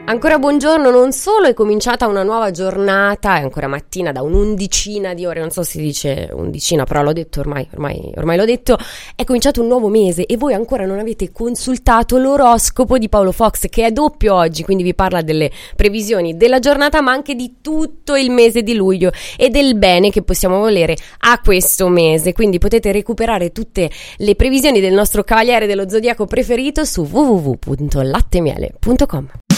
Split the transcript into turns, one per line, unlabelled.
Ancora buongiorno, non solo è cominciata una nuova giornata, è ancora mattina da un'undicina di ore, non so se si dice undicina, però l'ho detto ormai l'ho detto, è cominciato un nuovo mese e voi ancora non avete consultato l'oroscopo di Paolo Fox, che è doppio oggi, quindi vi parla delle previsioni della giornata ma anche di tutto il mese di luglio e del bene che possiamo volere a questo mese, quindi potete recuperare tutte le previsioni del nostro cavaliere dello zodiaco preferito su www.lattemiele.com.